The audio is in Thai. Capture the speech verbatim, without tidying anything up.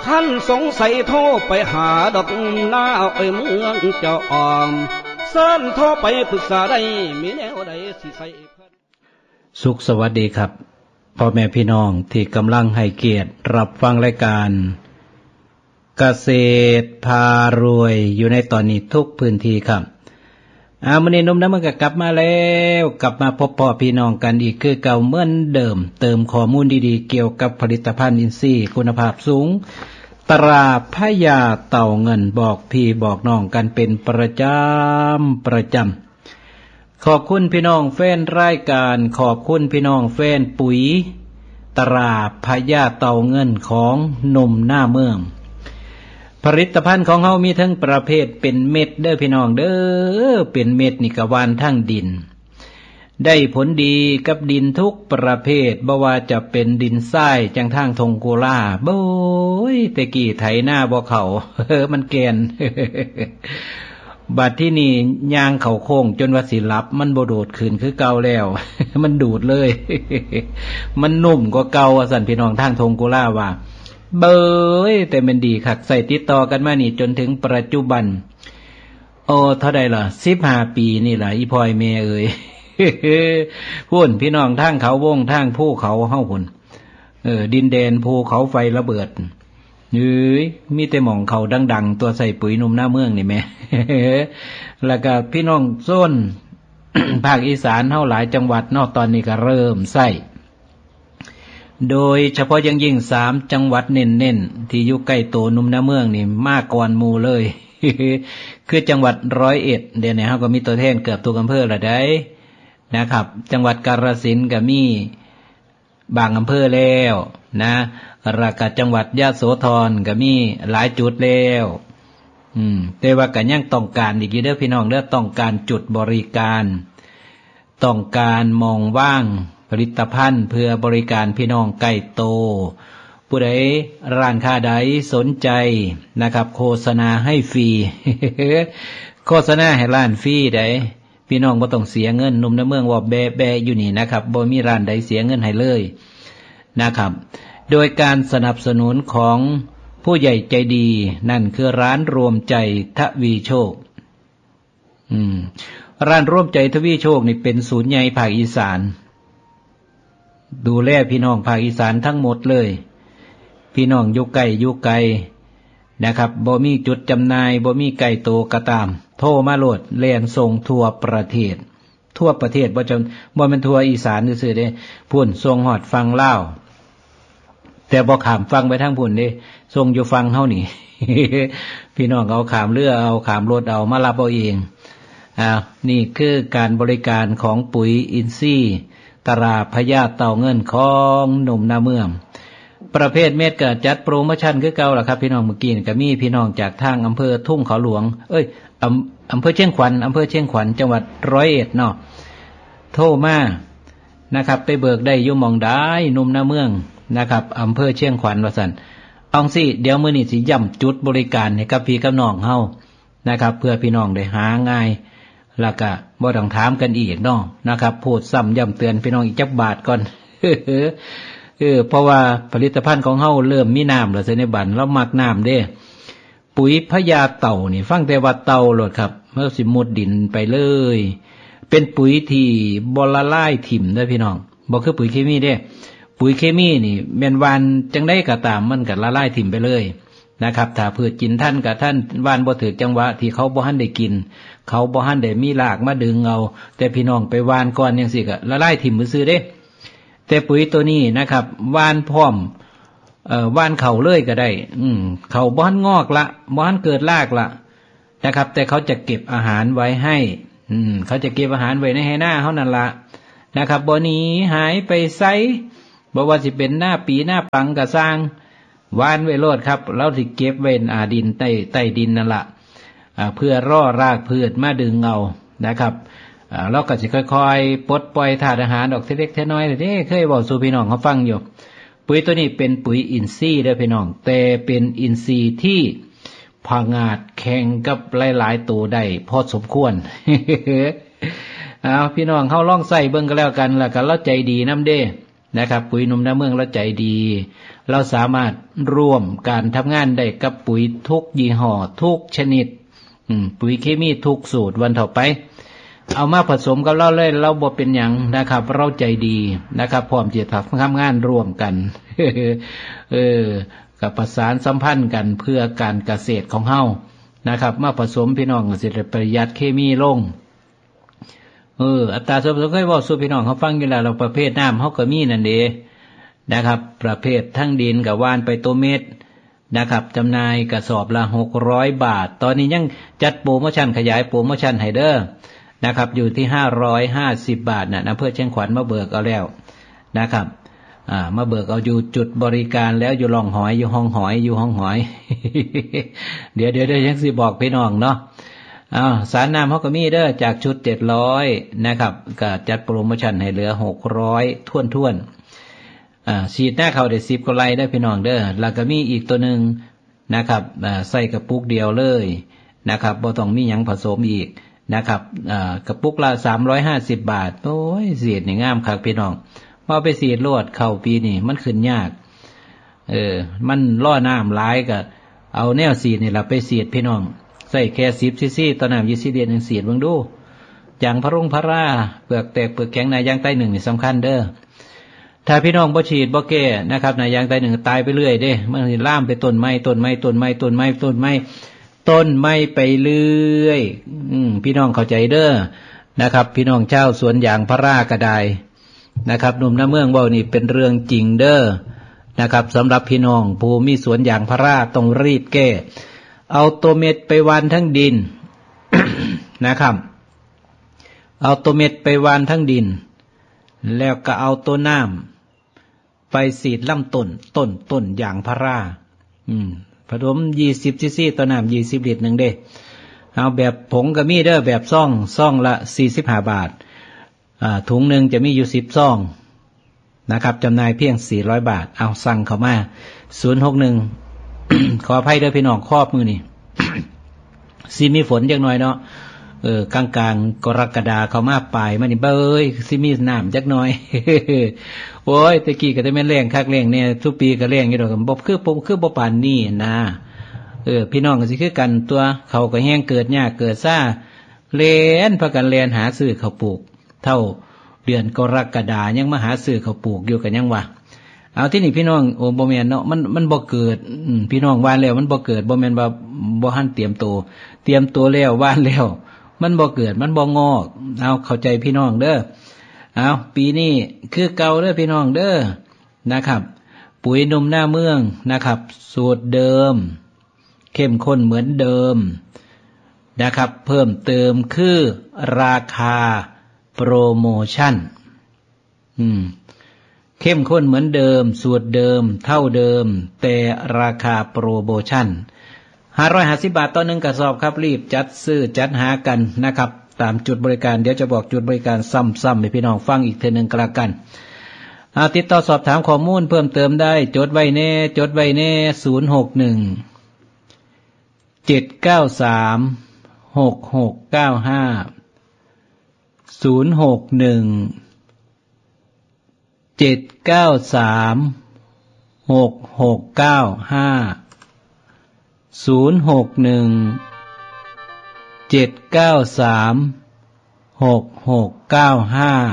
ท่านสงสัยโทรไปหาดอกหน้าไอ้เมืองเจ้าออมเสิร์นโทรไปปรึกษาได้มีแนวใดสิใส่สุขสวัสดีครับพ่อแม่พี่น้องที่กำลังให้เกียรติรับฟังรายการเกษตรพารวยอยู่ในตอนนี้ทุกพื้นที่ครับอามื้อนี้นมน้ำมันก็กลับมาแล้วกลับมาพบพ่อพี่น้องกันอีกคือเก่าเหมือนเดิมเติมข้อมูลดีๆเกี่ยวกับผลิตภัณฑ์อินทรีย์คุณภาพสูงตราพญาเต่าเงินบอกพี่บอกน้องกันเป็นประจำประจำขอบคุณพี่น้องแฟนรายการขอบคุณพี่น้องแฟนปุ๋ยตราพญาเต่าเงินของหนุ่มหน้าเมืองผลิตภัณฑ์ของเฮามีทั้งประเภทเป็นเม็ดเด้อพี่น้องเด้อเป็นเม็ดนี่ก็หวานทั้งดินได้ผลดีกับดินทุกประเภทบ่ว่าจะเป็นดินทรายจังทางทงโกลาโบ้ยแต่กี้ไถหน้าบ่เข้าเออมันแกน บัดที่นี่ยางเขาโค้งจนว่าสิหลับมันบ่โดดขึ้นคือเก่าแล้ว มันดูดเลย มันนุ่มกว่าเก่าว่าซั่นพี่น้องทางทงโกลาว่าเบยแต่มันดีคักใส่ติดต่อกันมานี่จนถึงปัจจุบันโอ้เท่าใดล่ะสิบห้าปีนี่ล่ะอีพ่อยแม่เอ้ย พุ่นพี่น้องทางเขาวงทางภูเขาเฮาพุ่นเออดินแดนภูเขาไฟระเบิดเอ้ยมีแต่หม่องเขาดังๆตัวใส่ปุ๋ยนุ่มหน้าเมืองนี่แม่ แล้วก็พี่น้องโซน ภาคอีสานเฮาหลายจังหวัดเนาะตอนนี้ก็เริ่มใส่โดยเฉพาะอย่างยิ่งสามจังหวัดเน้นๆที่อยู่ใกล้โตนุ่มหน้าเมืองนี่มากก่อนหมู่เลย คือจังหวัดร้อยเอ็ดเดี๋ยวนี้เฮาก็มีตัวแทนเกือบทุกอำเภอละได้นะครับจังหวัดกาฬสินธุ์ก็มีบางอำเภอแล้วนะแล้วก็จังหวัดยะโสธรก็มีหลายจุดแล้วอืมแต่ว่าก็ยังต้องการอีกอยู่เด้อพี่น้องเด้อต้องการจุดบริการต้องการมองว่างผลิตภัณฑ์เพื่อบริการพี่น้องใกล้โตผู้ใดร้านค้าใดสนใจนะครับโฆษณาให้ฟรี โฆษณาให้ร้านฟรีได้พี่น้องบ่ต้องเสียเงินนุ่มน้ำเมืองว่าแบะแบะอยู่นี่นะครับบ่มีร้านใดเสียเงินให้เลยนะครับโดยการสนับสนุนของผู้ใหญ่ใจดีนั่นคือร้านรวมใจทวีโชคอืมร้านรวมใจทวีโชคนี่เป็นศูนย์ใหญ่ภาคอีสานดูแลพี่น้องภาคอีสานทั้งหมดเลยพี่น้องอยู่ไกลอยู่ไกลนะครับบ่มีจุดจำหน่ายบ่มีไก่โตก็ตามโทรมาโหลดแล่นส่งทั่วประเทศทั่วประเทศบ่จำบ่แม่นทั่วอีสานซื่อๆเด้พุ่นส่งฮอดฟังลาวแต่บ่ข้ามฟังไปทางพุ่นเด้ส่งอยู่ฟังเฮานี่ พี่น้องเอาข้ามเรือเอาข้ามรถเอามารับเอาเองอ่านี่คือการบริการของปุ๋ยอินทรีย์ตราพญาเต่าเงินของหนุ่มนาเมืองประเภทเม็ดก็จัดโปรโมชั่นคือเก่าล่ะครับพี่น้องเมื่อกี้ก็มีพี่น้องจากทางอำเภอทุ่งเขาหลวงเอ้ยอำอำเภอเชียงขวัญอำเภอเชียงขวัญจังหวัดร้อยเอ็ดเนาะโทรมานะครับไปเบิกได้อยู่หม่องใดหนุ่มนาเมืองนะครับอำเภอเชียงขวัญว่าซั่นเอาสิเดี๋ยวมื้อนี้สิย้ำจุดบริการให้กับพี่กับน้องเฮานะครับเพื่อพี่น้องได้หาง่ายแล้วก็บ่ต้องถามกันอีกเนาะนะครับพูดซ้ำย้ำเตือนพี่น้องอีกจักบาทก่อน เออเพราะว่าผลิตภัณฑ์ของเฮาเริ่มมีน้ำแล้วในบัดเรามักน้ำเด้ปุ๋ยพญาเต่านี่ฟังแต่ว่าเต่าโลดครับเมื่อสิมุดดินไปเลยเป็นปุ๋ยที่บ่ละลายถิ่มเด้อพี่น้องบ่คือปุ๋ยเคมีเด้ปุ๋ยเคมีนี่แม่นวานจังได๋ก็ตามมันก็ละลายถิ่มไปเลยนะครับถ้าพืชกินท่านกับท่านวานบ่ถึกจังหวะที่เขาบ่ทันได้กินเขาบ่ทันได้มีรากมาดึงเอาแต่พี่น้องไปวานก่อนจังซี่ก็ละลายถิ่มซื่อๆเด้แต่ปุ๋ยตัวนี้นะครับวานพร้อมเอ่อวานเข้าเลยก็ได้อืมเขาบ่ทันงอกละบ่ทันเกิดรากละนะครับแต่เขาจะเก็บอาหารไว้ให้อืมเขาจะเก็บอาหารไว้ในให้หน้าเฮานั่นล่ะนะครับบ่หนีหายไปไสบ่ว่าสิเป็นหน้าปีหน้าปังก็สร้างวานไว้โลดครับเราสิเก็บไว้อาดินใต้ใต้ดินนั่นล่ะอ่าเพื่อรอรากพืชมาดึงเอานะครับอ่าเราก็สิค่อยๆปลดปล่อยธาตุอาหารออกเล็กๆน้อยๆเด้เคยเว้าสู่พี่น้องเขาฟังอยู่ปุ๋ยตัวนี้เป็นปุ๋ยอินทรีย์เด้อพี่น้องแต่เป็นอินทรีย์ที่ผงาดแข่งกับหลายๆตัวได้พอสมควร เอาพี่น้องเฮาลองใส่เบิ่งก็แล้วกันแล้วก็เราใจดีนำเด้นะครับปุ๋ยหนุ่มนาเมืองเราใจดีเราสามารถร่วมการทำงานได้กับปุ๋ยทุกยี่ห้อทุกชนิดปุ๋ยเคมีทุกสูตรวันต่อไปเอามาผสมกับเราเลยเราบ่เป็นหยังนะครับเราใจดีนะครับพร้อมจะทำงานร่วมกันเออกับประสานสัมพันธ์กันเพื่อการเกษตรของเฮานะครับมาผสมพี่น้องเสร็จประหยัดเคมีลงเอออัตราส่วนผสมเคยบอกสู่พี่น้องเขาฟังอยู่แล้วเราประเภทน้ำเขาก็มีนั่นเองนะครับประเภททั้งดินกับว่านไปตัวเม็ดนะครับจำหน่ายกระสอบละหกร้อยบาทตอนนี้ยังจัดโปรโมชั่นขยายโปรโมชั่นให้เด้อนะครับอยู่ที่ห้าร้อยห้าสิบบาทนะอำเภอเชียงขวัญมาเบิกเอาแล้วนะครับอ่ามาเบิกเอาอยู่จุดบริการแล้วอยู่ล่องหอยอยู่ห้องหอยอยู่ห้องหอย เดี๋ยวเดี๋ยวเดี๋ยวยังสิบอกพี่น้องเนาะอ้าวสารน้ำเขาก็มีเด้อจากชุดเจ็ดร้อยนะครับก็จัดโปรโมชั่นให้เหลือหกร้อยท่วนท่วนอ่าฉีดหน้าเขาได้สิบกว่าไร่ได้พี่น้องเด้อแล้วก็มีอีกตัวหนึ่งนะครับอ่าใส่กระปุกเดียวเลยนะครับบ่ต้องมีหยังผสมอีกนะครับอ่ากระปุกละสามร้อยห้าสิบบาทโอ้ยเสียดนี่งามคักพี่น้องพอไปเสียดรวดเข้าปีนี่มันขึ้นยากเออมันล่อน้ำหลายก็เอาแนวสีดนี่ล่ะไปเสียดพี่น้องใส่แค่สิบซีซีต่อน้ำยี่สิบเดือนยังเสียดเบิ่งดูอย่างพะรงพะราเปลือกแตกเปลือกแข็งนายางใต้หนึ่งนี่สำคัญเด้อถ้าพี่น้องบ่ฉีดบ่แก้นะครับนายยางใต้หนึ่งตายไปเรื่อยเด้มันล่ามไปต้นไม้ต้นไม้ต้นไม้ต้นไม้ต้นไม้ต้นไม้ไปเรื่อยอืมพี่น้องเข้าใจเด้อนะครับพี่น้องเจ้าสวนยางพาราก็ได้นะครับหนุ่มน้าเมืองเว้านี่เป็นเรื่องจริงเด้อนะครับสำหรับพี่น้องผู้มีสวนยางพาราต้องรีบแก้เอาตัวเม็ดไปวานทั้งดิน นะครับเอาตัวเม็ดไปวานทั้งดินแล้วก็เอาตัวน้ำไปสีดลำต้นต้นต้นยางพาราอืมผสมยี่สิบซีซีต่อน้ำยี่สิบลิตรหนึ่งเด้เอาแบบผงก็มีเด้อแบบซ่องซ่องละสี่สิบห้าบาทอ่าถุงหนึ่งจะมีอยู่สิบซ่องนะครับจำหน่ายเพียงสี่ร้อยบาทเอาสั่งเข้ามาศูนย์หกหนึ่ง ขออภัยเด้อพี่น้องครอบมือนี่ ซีมีฝนจักหน่อยเนาะเออกลางกลางกรกฎาเข้ามาปลายมันนี่เบ้ยซีมีน้ำจักหน่อย โอ้ยตะกี้ก็จะแม่นแรงคักแรงเนี่ยทุกปีก็แรงอยู่ดอกบ่คือบ่คือบ่ปานนี้นะเออพี่น้องก็สิคือกันตัวเขาก็แห้งเกิดยากเกิดซ่าเล่นพากันเล่นหาซื้อข้าวปลูกเท่าเดือนกรกฎายังมาหาซื้อข้าวปลูกอยู่กันยังวะเอาที่นี่พี่น้องโอ้บ่แม่นเนาะมันมันบ่เกิดพี่น้องวานแล้วมันบ่เกิดบ่แม่นว่าบ่ทันเตรียมตัวเตรียมตัวแล้ววานแล้วมันบ่เกิดมันบ่งอกเอาเข้าใจพี่น้องเด้อเอาปีนี้คือเก่าเด้อพี่น้องเด้อนะครับปุ๋ยหนุ่มหน้าเมืองนะครับสูตรเดิมเข้มข้นเหมือนเดิมนะครับเพิ่มเติมคือราคาโปรโมชั่นอืมเข้มข้นเหมือนเดิมสูตรเดิมเท่าเดิมแต่ราคาโปรโมชั่นห้าร้อยห้าสิบบาทต่อหนึ่งกระสอบครับรีบจัดซื้อจัดหากันนะครับตามจุดบริการเดี๋ยวจะบอกจุดบริการซ้ำๆให้พี่น้องฟังอีกเทื่อนึงก็แล้วกันเอาติดต่อสอบถามข้อมูลเพิ่มเติมได้จดไว้แน่จดไว้แน่ศูนย์หกหนึ่งเจ็ดเก้าสามหกหกเก้าห้าศูนย์หกหนึ่งเจ็ดเก้าสามหกหกเก้าห้าศูนย์หกหนึ่งเจ็ดเก้าสามหกหกเก้าห้า